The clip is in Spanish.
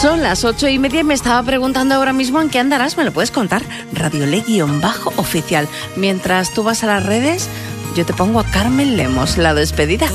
Son las 8:30 y me estaba preguntando ahora mismo en qué andarás. ¿Me lo puedes contar? Radiole_oficial. Mientras tú vas a las redes, yo te pongo a Carmen Lemos, la despedida.